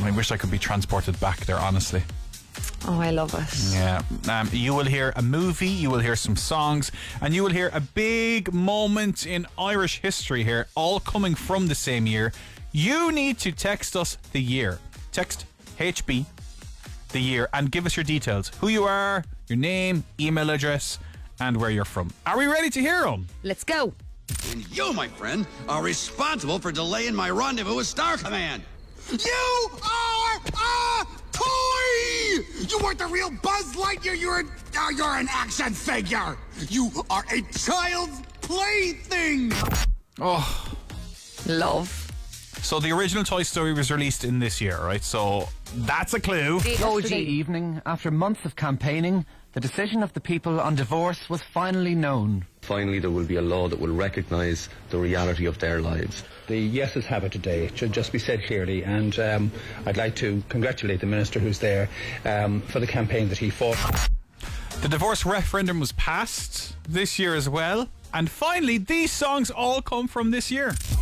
I wish I could be transported back there, honestly. Oh, I love it. Yeah. You will hear a movie, you will hear some songs, and you will hear a big moment in Irish history here, all coming from the same year. You need to text us the year. Text HB, the year, and give us your details. Who you are, your name, email address, and where you're from. Are we ready to hear them? Let's go. And you, my friend, are responsible for delaying my rendezvous with Star Command. You are a toy! You weren't the real Buzz Lightyear. You're an action figure. You are a child's plaything. Oh, Love. so the original Toy Story was released in this year, right? So that's a clue. Yesterday evening, after months of campaigning, the decision of the people on divorce was finally known. Finally, there will be a law that will recognise the reality of their lives. The yeses have it today. It should just be said clearly, and I'd like to congratulate the Minister who's there for the campaign that he fought. The divorce referendum was passed this year as well. And finally, these songs all come from this year.